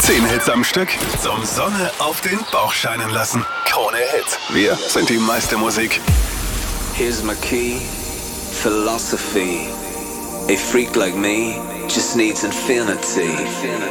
10 Hits am Stück zum Sonne auf den Bauch scheinen lassen. Krone Hit. Wir sind die meiste Musik. Here's my key, philosophy. A freak like me just needs infinity.